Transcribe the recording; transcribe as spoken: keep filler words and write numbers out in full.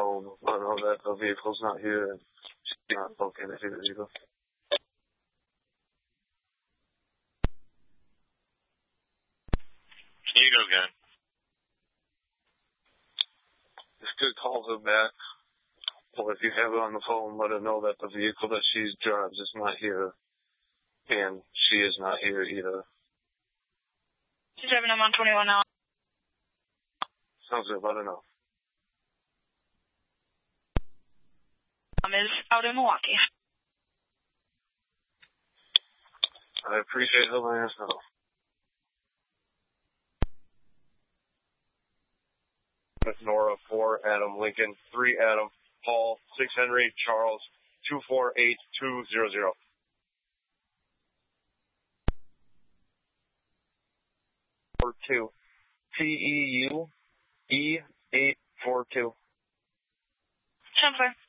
phone, let her know that the vehicle's not here and she's not located the vehicle. Can you go again? Just to call her back. Well, if you have her on the phone, let her know that the vehicle that she drives is not here. And she is not here either. She's driving on one twenty-one now. Sounds good, let her know. Um, is out in Milwaukee. I appreciate her letting us know. Nora, four, Adam, Lincoln, three, Adam, Paul, six, Henry, Charles, two four eight two zero zero. Four two. T E U E eight four two. Ten four.